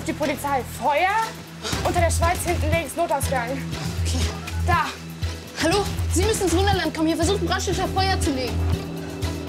die Polizei. Feuer, unter der Schweiz hinten links, Notausgang. Okay. Da. Hallo? Sie müssen ins Wunderland kommen. Hier versucht ein Brandstifter Feuer zu legen.